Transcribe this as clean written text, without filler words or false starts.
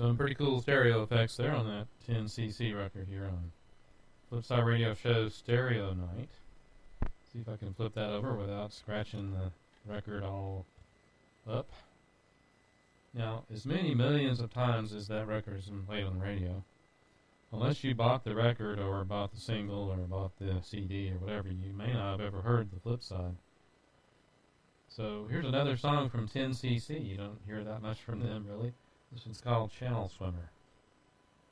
Some pretty cool stereo effects there on that 10cc record here on Flipside Radio Show Stereo Night. See if I can flip that over without scratching the record all up. Now, as many millions of times as that record has been played on the radio, unless you bought the record or bought the single or bought the CD or whatever, you may not have ever heard the flip side. So here's another song from 10cc. You don't hear that much from them, really. This one's called Channel Swimmer.